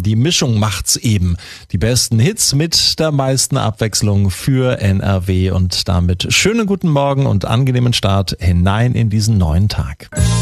die Mischung macht's eben. Die besten Hits mit der meisten Abwechslung für NRW und damit schönen guten Morgen und angenehmen Start hinein in diesen neuen Tag.